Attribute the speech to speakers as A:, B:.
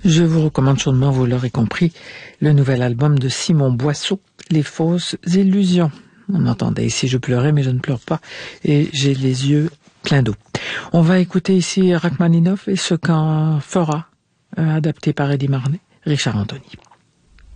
A: Je vous recommande chaudement, vous l'aurez compris, le nouvel album de Simon Boisseau, Les fausses illusions. On entendait ici, je pleurais, mais je ne pleure pas, et j'ai les yeux pleins d'eau. On va écouter ici Rachmaninoff et ce qu'en fera, adapté par Eddie Marnay, Richard Anthony.